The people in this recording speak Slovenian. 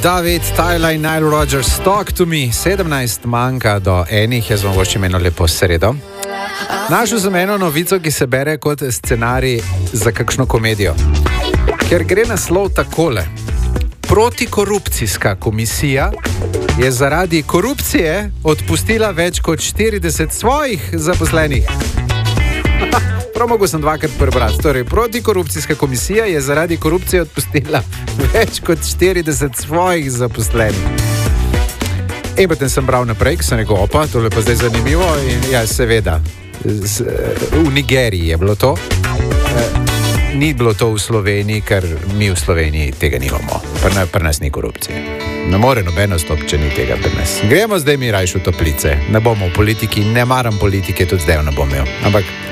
David, Tyler in Nile Rodgers, Talk to Me, 17 manjka do enih, jaz vam voščim eno lepo sredo. Našel sem eno novico, ki se bere kot scenarij za kakšno komedijo. Ker gre naslov takole. Protikorupcijska komisija je zaradi korupcije odpustila več kot 40 svojih zaposlenih. Prav mogo sem dvakrat prebrati. Torej, protikorupcijska komisija je zaradi korupcije odpustila več kot 40 svojih zaposlenih. In potem sem bral naprej, ki sem rekel, opa, tole pa zdaj zanimivo. In ja, seveda, v Nigeriji je bilo to. Ni bilo to v Sloveniji, ker mi v Sloveniji tega nimamo. Pri nas ni korupcije. Ne more nobeno stop, če ni tega pri nas. Gremo zdaj mi rajš v toplice. Ne bomo v politiki, ne maram politike, tudi zdaj ne bom imel. Ampak